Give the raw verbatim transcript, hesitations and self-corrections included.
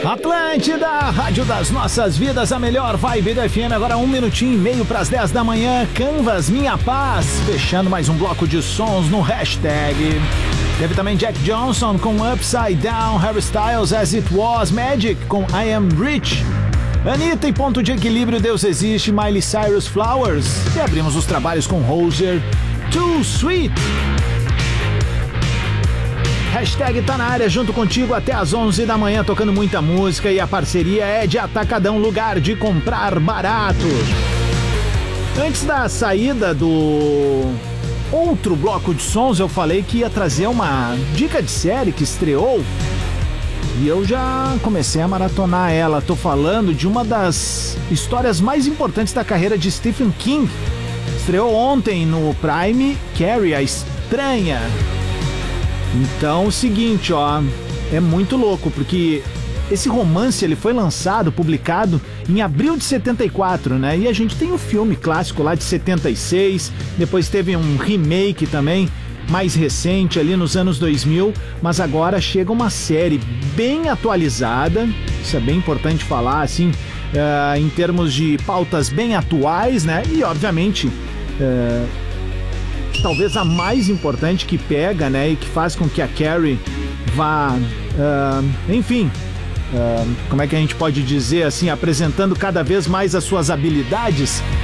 Atlântida, rádio das nossas vidas, a melhor vibe do F M. Agora um minutinho e meio para as dez da manhã. Canvas, Minha Paz, fechando mais um bloco de sons no hashtag. Teve também Jack Johnson com Upside Down, Harry Styles, As It Was, Magic com I Am Rich, Anitta e Ponto de Equilíbrio, Deus Existe, Miley Cyrus, Flowers. E abrimos os trabalhos com Hozier, Too Sweet. Hashtag tá na área junto contigo até às onze da manhã, tocando muita música, e a parceria é de Atacadão, lugar de comprar barato. Antes da saída do outro bloco de sons, eu falei que ia trazer uma dica de série que estreou e eu já comecei a maratonar ela. Tô falando de uma das histórias mais importantes da carreira de Stephen King. Estreou ontem no Prime, Carrie, a Estranha. Então, o seguinte, ó, é muito louco, porque esse romance ele foi lançado, publicado em abril de setenta e quatro, né? E a gente tem um filme clássico lá de setenta e seis, depois teve um remake também, mais recente, ali nos anos dois mil, mas agora chega uma série bem atualizada, isso é bem importante falar, assim, uh, em termos de pautas bem atuais, né? E, obviamente, uh, talvez a mais importante, que pega, né, e que faz com que a Carrie vá, uh, enfim, uh, como é que a gente pode dizer assim, apresentando cada vez mais as suas habilidades